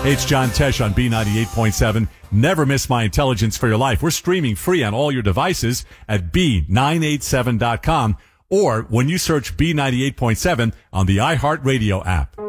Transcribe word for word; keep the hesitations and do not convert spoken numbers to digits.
Hey, it's John Tesh on B ninety-eight point seven. Never miss My Intelligence for Your Life. We're streaming free on all your devices at B nine eighty-seven dot com or when you search B ninety-eight point seven on the iHeartRadio app.